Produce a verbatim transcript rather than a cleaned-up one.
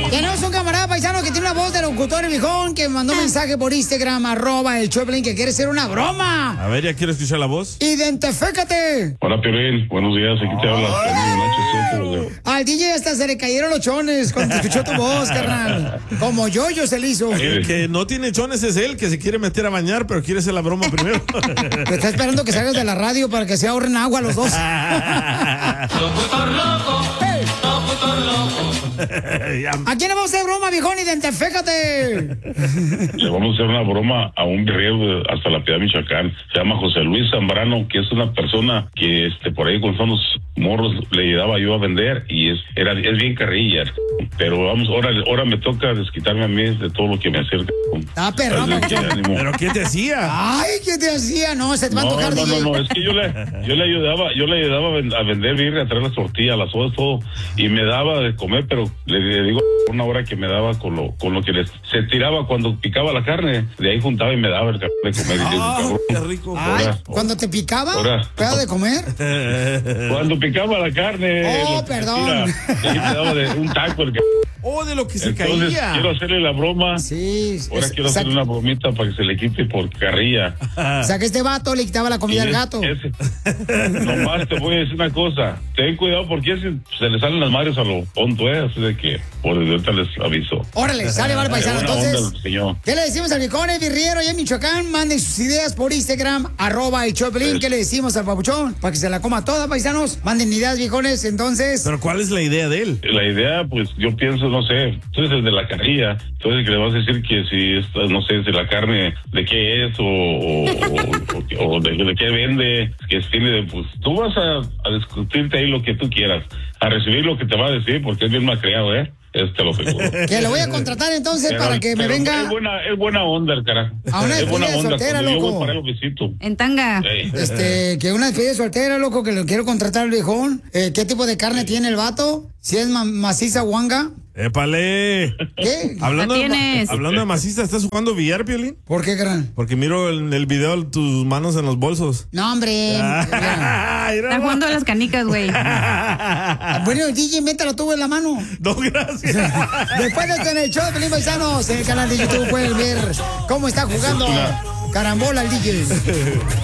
Tenemos un camarada paisano que tiene una voz de locutor, viejón, que me mandó un mensaje por Instagram, arroba el Choplin, que quiere ser una broma. A ver, ¿ya quiero escuchar la voz? Identifícate. Hola, Piolín. Buenos días. Aquí te habla. Al D J hasta se le cayeron los chones cuando escuchó tu voz, carnal. Como yo-yo se le hizo. El que no tiene chones es él, que se quiere meter a bañar, pero quiere hacer la broma primero. Te está esperando que salgas de la radio para que se ahorren agua los dos. Locutor loco, hey. Locutor loco. ¿A quién le vamos a hacer broma, viejón? Identifícate. Le vamos a hacer una broma a un guerrero hasta la Piedad, Michoacán. Se llama José Luis Zambrano, que es una persona que este por ahí con unos morros le ayudaba yo a vender y es era es bien carrilla. Pero vamos, ahora, ahora me toca desquitarme a mí de todo lo que me acerca. Ah, perro. ¿Pero qué te hacía? Ay, ¿qué te hacía? No, se te va no, a tocar. No, D J. no, no, es que yo le, yo le ayudaba, yo le ayudaba a vender birria, a traer las tortillas, las sodas, todo, y me daba de comer, pero le, le digo una hora que me daba con lo, con lo que les, se tiraba cuando picaba la carne, de ahí juntaba y me daba el de comer. Y digo, oh, qué rico. Ay, ahora, ¿cuando te picaba? Ahora. ¿Pedo de comer? Cuando picaba la carne. Oh, perdón. Tira, y me daba de un taco el Oh, de lo que se Entonces, caía. quiero hacerle la broma. Sí. Ahora es, quiero hacerle una bromita para que se le quite por carrilla. O sea, que este vato le quitaba la comida Y al es- gato. es- nomás te voy a decir una cosa. Ten cuidado porque ese- se le salen las madres a lo tonto, ¿eh? Así de que por ahorita les aviso. Órale, sale, vale, paisano. Buena onda, Entonces, señor. ¿qué le decimos al viejón, el birriero allá en Michoacán? Manden sus ideas por Instagram, arroba el Choplin. ¿Qué le decimos al papuchón? Para que se la coma toda, paisanos. Manden ideas, viejones. Entonces, Pero ¿cuál es la idea de él? La idea, pues yo pienso, no sé, tú eres el de la carrilla, entonces que le vas a decir que si esta, no sé, si la carne de qué es o, o, o- o de, de qué vende, que tiene, pues tú vas a, a discutirte ahí lo que tú quieras, a recibir lo que te va a decir porque es bien malcriado, ¿eh? Es te lo seguro. que lo voy a contratar entonces Pero- para que me pero venga Es buena, es buena onda el carajo. A una es buena despedida onda. soltera, Cuando yo loco. voy para él lo visito. En tanga. Ey. Este, que una despedida soltera, loco, que lo quiero contratar al viejón. Eh, ¿Qué tipo de carne tiene el vato? Si es ma- maciza guanga. ¡Épale! ¿Qué? Hablando, La de, ma- tienes. hablando de maciza, ¿estás jugando billar, Piolín? ¿Por qué, gran? Porque miro en el video tus manos en los bolsos. No, hombre. Ah, mira. Está jugando a las canicas, güey. Bueno, el D J, métalo tú en la mano. No, gracias. Después de tener el show de Pelín Paisanos en el canal de YouTube pueden ver cómo está jugando carambola el D J.